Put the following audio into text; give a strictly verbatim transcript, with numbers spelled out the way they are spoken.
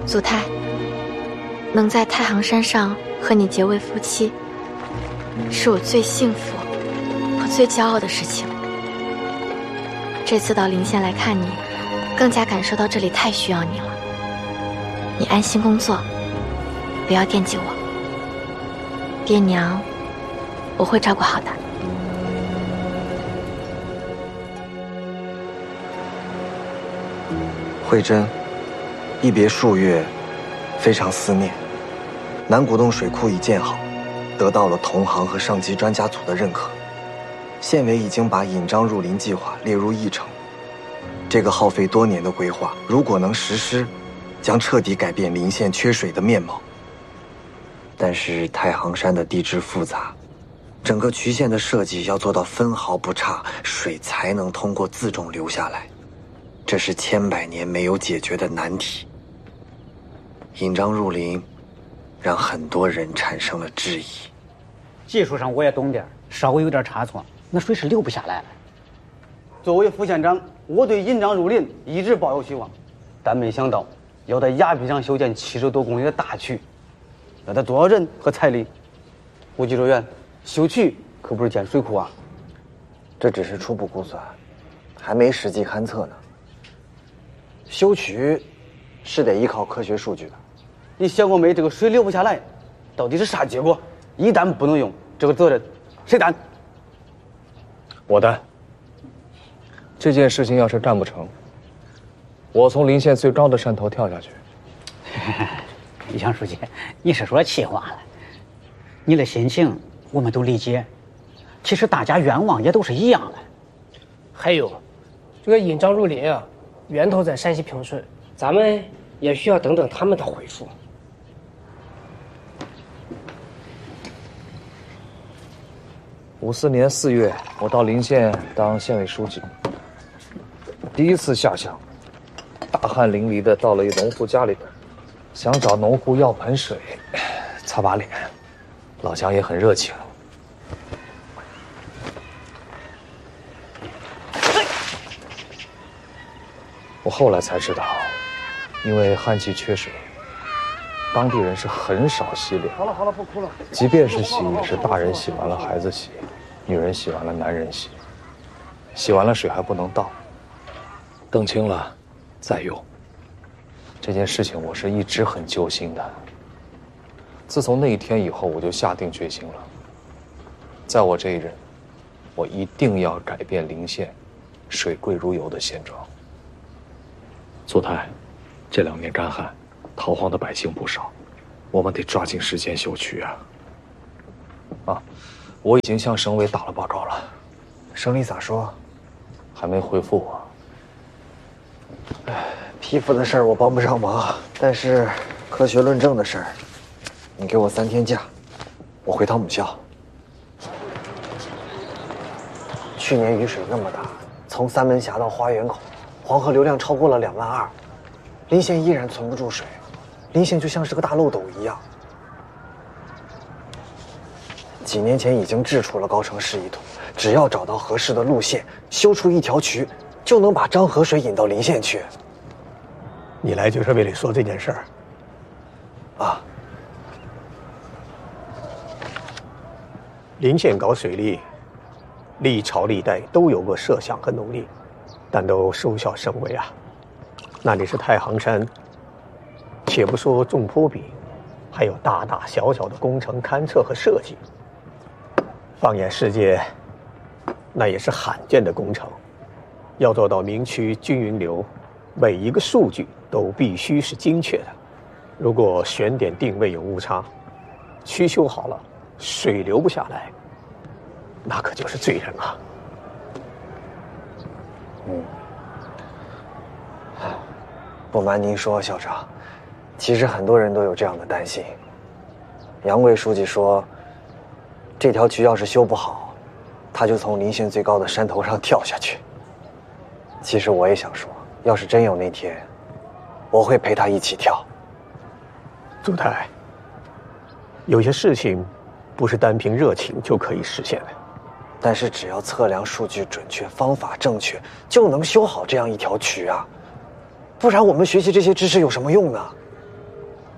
祖太，能在太行山上和你结为夫妻，是我最幸福和最骄傲的事情。这次到临县来看你，更加感受到这里太需要你了。你安心工作，不要惦记我。爹娘，我会照顾好的。 慧珍，一别数月，非常思念。南古洞水库已建好，得到了同行和上级专家组的认可。县委已经把引漳入林计划列入议程。这个耗费多年的规划，如果能实施，将彻底改变临县缺水的面貌。但是太行山的地质复杂，整个渠线的设计要做到分毫不差，水才能通过自重流下来。这是千百年没有解决的难题。引漳入林，让很多人产生了质疑。 技术上我也懂点，稍微有点差错，那水是流不下来了。作为副县长，我对引漳入林一直抱有希望，但没想到要在崖壁上修建七十多公里的大渠，要得多少人和财力？吴技术员，修渠可不是建水库啊。 这只是初步估算，还没实际勘测呢。修渠是得依靠科学数据的。 你想过没？这个水流不下来，到底是啥结果？一旦不能用，这个责任谁担？ 我担。这件事情要是干不成，我从临县最高的山头跳下去。 杨书记，你是说气话了？你的心情我们都理解，其实大家愿望也都是一样的。 还有，这个引漳入林啊，源头在山西平顺，咱们也需要等等他们的回复。 五四年四月，我到临县当县委书记，第一次下乡，大汗淋漓的到了一农户家里边，想找农户要盆水，擦把脸。老姜也很热情。我后来才知道，因为旱季缺水，当地人是很少洗脸。 好了好了，不哭了。 即便是洗，也是大人洗完了孩子洗，女人洗完了男人洗，洗完了水还不能倒，澄清了再用。这件事情我是一直很揪心的。自从那一天以后，我就下定决心了，在我这一任，我一定要改变临县水贵如油的现状。祖太，这两年干旱，逃荒的百姓不少，我们得抓紧时间修渠啊！啊，我已经向省委打了报告了， 省里咋说？ 还没回复我。 哎，批复的事儿我帮不上忙，但是科学论证的事儿，你给我三天假，我回趟母校。去年雨水那么大，从三门峡到花园口，黄河流量超过了两万二，临县依然存不住水，临县就像是个大漏斗一样。几年前已经制出了高程示意图，只要找到合适的路线，修出一条渠，就能把漳河水引到临县去。 你来就是为了说这件事儿， 啊？ 临县搞水利，历朝历代都有过设想和努力，但都收效甚微啊。那里是太行山，且不说种坡比，还有大大小小的工程勘测和设计。放眼世界，那也是罕见的工程。要做到明渠均匀流，每一个数据都必须是精确的。如果选点定位有误差，渠修好了，水流不下来，那可就是罪人啊。 嗯，不瞒您说，校长，其实很多人都有这样的担心。杨贵书记说，这条渠要是修不好，他就从临县最高的山头上跳下去。其实我也想说，要是真有那天，我会陪他一起跳。 朱太，有些事情不是单凭热情就可以实现的， 但是只要测量数据准确，方法正确，就能修好这样一条渠啊！不然我们学习这些知识有什么用呢？